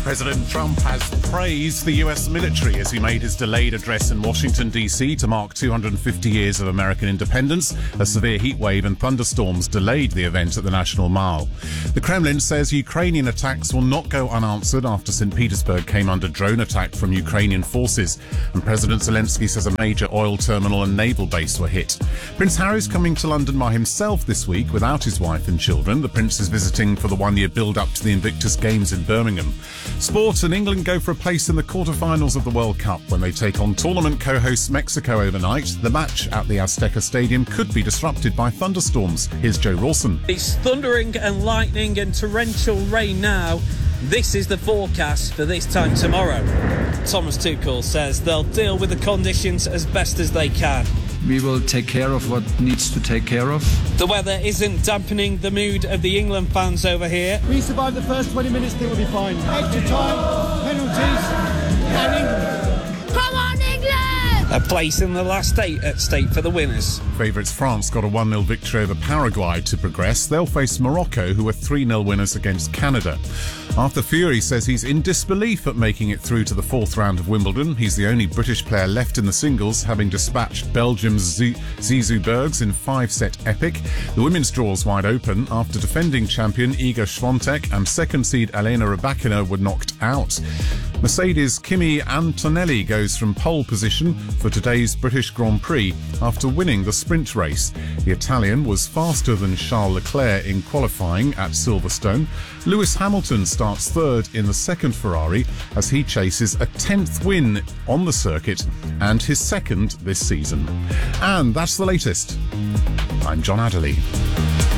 President Trump has praised the US military as he made his delayed address in Washington, D.C. to mark 250 years of American independence. A severe heatwave and thunderstorms delayed the event at the National Mall. The Kremlin says Ukrainian attacks will not go unanswered after St. Petersburg came under drone attack from Ukrainian forces. And President Zelensky says a major oil terminal and naval base were hit. Prince Harry's coming to London by himself this week without his wife and children. The Prince is visiting for the one-year build-up to the Invictus Games in Birmingham. Sport, and England go for a place in the quarter-finals of the World Cup when they take on tournament co-hosts Mexico overnight. The match at the Azteca Stadium could be disrupted by thunderstorms. Here's Joe Rawson. It's thundering and lightning and torrential rain now. This is the forecast for this time tomorrow. Thomas Tuchel says they'll deal with the conditions as best as they can. We will take care of what needs to take care of. The weather isn't dampening the mood of the England fans over here. We survive the first 20 minutes, they will be fine. Extra time, penalties, and England. Come on, England! A place in the last eight at stake for the winners. Favourites France got a 1-0 victory over Paraguay to progress. They'll face Morocco, who were 3-0 winners against Canada. Arthur Fury says he's in disbelief at making it through to the fourth round of Wimbledon. He's the only British player left in the singles, having dispatched Belgium's Zizou Bergs in 5-set epic. The women's draw's wide open after defending champion Iga Swiatek and second seed Elena Rybakina were knocked out. Mercedes' Kimi Antonelli goes from pole position for today's British Grand Prix after winning the sprint race. The Italian was faster than Charles Leclerc in qualifying at Silverstone. Lewis Hamilton starts third in the second Ferrari as he chases a 10th win on the circuit and his second this season. And that's the latest. I'm John Adderley.